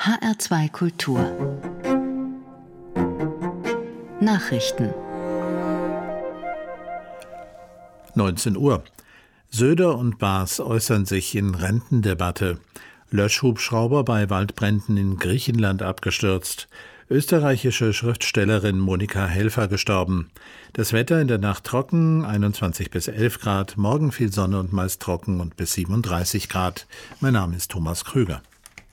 HR2 Kultur Nachrichten 19 Uhr. Söder und Baas äußern sich in Rentendebatte. Löschhubschrauber bei Waldbränden in Griechenland abgestürzt. Österreichische Schriftstellerin Monika Helfer gestorben. Das Wetter in der Nacht trocken, 21 bis 11 Grad. Morgen viel Sonne und meist trocken und bis 37 Grad. Mein Name ist Thomas Krüger.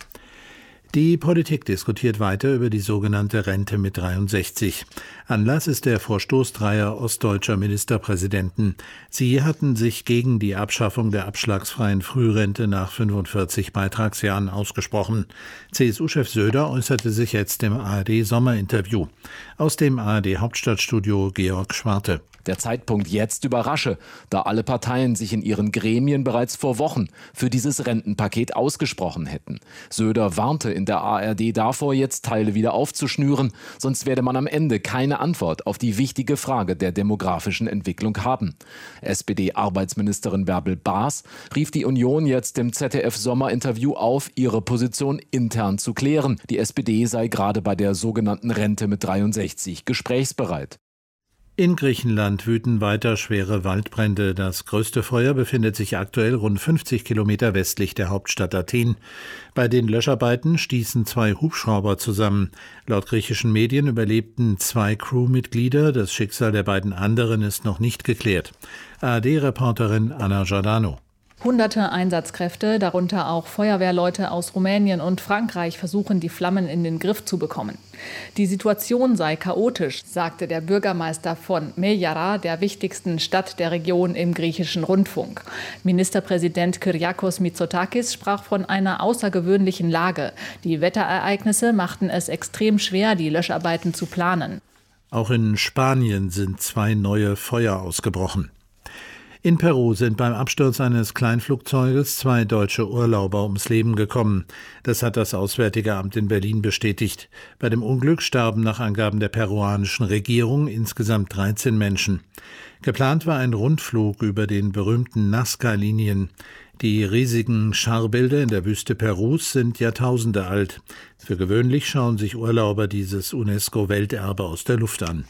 Die Politik diskutiert weiter über die sogenannte Rente mit 63. Anlass ist der Vorstoß dreier ostdeutscher Ministerpräsidenten. Sie hatten sich gegen die Abschaffung der abschlagsfreien Frührente nach 45 Beitragsjahren ausgesprochen. CSU-Chef Söder äußerte sich jetzt im ARD-Sommerinterview. Aus dem ARD-Hauptstadtstudio Georg Schwarte. Der Zeitpunkt jetzt überrasche, da alle Parteien sich in ihren Gremien bereits vor Wochen für dieses Rentenpaket ausgesprochen hätten. Söder warnte in der ARD davor, jetzt Teile wieder aufzuschnüren, sonst werde man am Ende keine Antwort auf die wichtige Frage der demografischen Entwicklung haben. SPD-Arbeitsministerin Bärbel Baas rief die Union jetzt im ZDF-Sommerinterview auf, ihre Position intern zu klären. Die SPD sei gerade bei der sogenannten Rente mit 63 gesprächsbereit. In Griechenland wüten weiter schwere Waldbrände. Das größte Feuer befindet sich aktuell rund 50 Kilometer westlich der Hauptstadt Athen. Bei den Löscharbeiten stießen 2 Hubschrauber zusammen. Laut griechischen Medien überlebten 2 Crewmitglieder. Das Schicksal der beiden anderen ist noch nicht geklärt. ARD-Reporterin Anna Giordano. Hunderte Einsatzkräfte, darunter auch Feuerwehrleute aus Rumänien und Frankreich, versuchen, die Flammen in den Griff zu bekommen. Die Situation sei chaotisch, sagte der Bürgermeister von Mejara, der wichtigsten Stadt der Region, im griechischen Rundfunk. Ministerpräsident Kyriakos Mitsotakis sprach von einer außergewöhnlichen Lage. Die Wetterereignisse machten es extrem schwer, die Löscharbeiten zu planen. Auch in Spanien sind 2 neue Feuer ausgebrochen. In Peru sind beim Absturz eines Kleinflugzeuges 2 deutsche Urlauber ums Leben gekommen. Das hat das Auswärtige Amt in Berlin bestätigt. Bei dem Unglück starben nach Angaben der peruanischen Regierung insgesamt 13 Menschen. Geplant war ein Rundflug über den berühmten Nazca-Linien. Die riesigen Scharbilder in der Wüste Perus sind Jahrtausende alt. Für gewöhnlich schauen sich Urlauber dieses UNESCO-Welterbe aus der Luft an.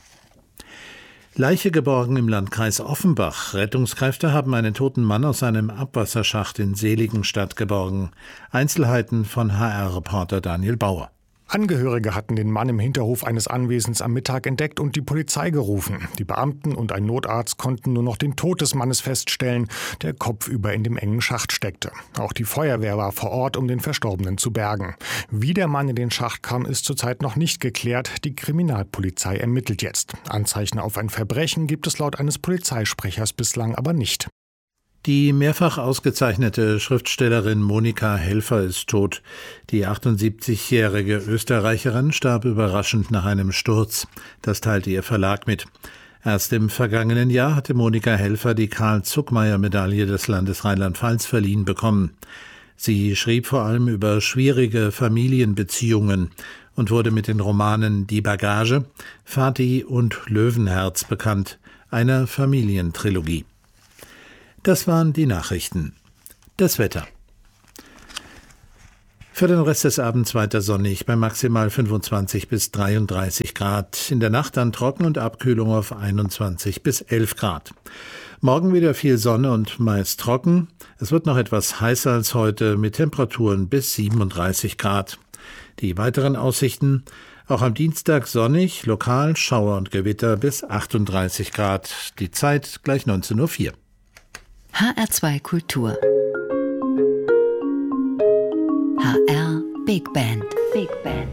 Leiche geborgen im Landkreis Offenbach. Rettungskräfte haben einen toten Mann aus einem Abwasserschacht in Seligenstadt geborgen. Einzelheiten von HR-Reporter Daniel Bauer. Angehörige hatten den Mann im Hinterhof eines Anwesens am Mittag entdeckt und die Polizei gerufen. Die Beamten und ein Notarzt konnten nur noch den Tod des Mannes feststellen, der kopfüber in dem engen Schacht steckte. Auch die Feuerwehr war vor Ort, um den Verstorbenen zu bergen. Wie der Mann in den Schacht kam, ist zurzeit noch nicht geklärt. Die Kriminalpolizei ermittelt jetzt. Anzeichen auf ein Verbrechen gibt es laut eines Polizeisprechers bislang aber nicht. Die mehrfach ausgezeichnete Schriftstellerin Monika Helfer ist tot. Die 78-jährige Österreicherin starb überraschend nach einem Sturz. Das teilte ihr Verlag mit. Erst im vergangenen Jahr hatte Monika Helfer die Karl-Zuckmayer-Medaille des Landes Rheinland-Pfalz verliehen bekommen. Sie schrieb vor allem über schwierige Familienbeziehungen und wurde mit den Romanen Die Bagage, Vati und Löwenherz bekannt, einer Familientrilogie. Das waren die Nachrichten. Das Wetter. Für den Rest des Abends weiter sonnig bei maximal 25 bis 33 Grad. In der Nacht dann trocken und Abkühlung auf 21 bis 11 Grad. Morgen wieder viel Sonne und meist trocken. Es wird noch etwas heißer als heute mit Temperaturen bis 37 Grad. Die weiteren Aussichten: auch am Dienstag sonnig, lokal Schauer und Gewitter bis 38 Grad. Die Zeit gleich 19:04 Uhr. HR2 Kultur HR Big Band. Big Band.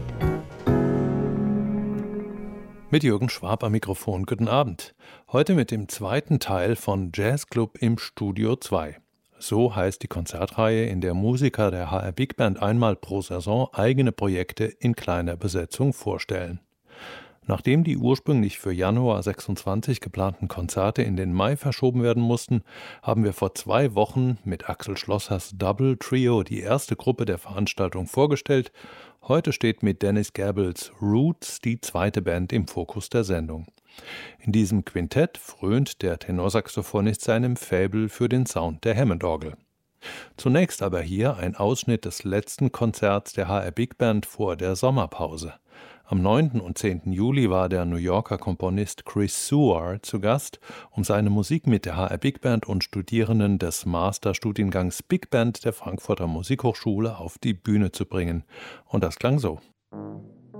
Mit Jürgen Schwab am Mikrofon. Guten Abend. Heute mit dem zweiten Teil von Jazzclub im Studio 2. So heißt die Konzertreihe, in der Musiker der HR Big Band einmal pro Saison eigene Projekte in kleiner Besetzung vorstellen. Nachdem die ursprünglich für Januar 26 geplanten Konzerte in den Mai verschoben werden mussten, haben wir vor 2 Wochen mit Axel Schlossers Double Trio die erste Gruppe der Veranstaltung vorgestellt. Heute steht mit Dennis Gables Roots die zweite Band im Fokus der Sendung. In diesem Quintett frönt der Tenorsaxophonist seinem Faible für den Sound der Hammond-Orgel. Zunächst aber hier ein Ausschnitt des letzten Konzerts der HR Big Band vor der Sommerpause. Am 9. und 10. Juli war der New Yorker Komponist Chris Seward zu Gast, um seine Musik mit der HR Big Band und Studierenden des Masterstudiengangs Big Band der Frankfurter Musikhochschule auf die Bühne zu bringen. Und das klang so.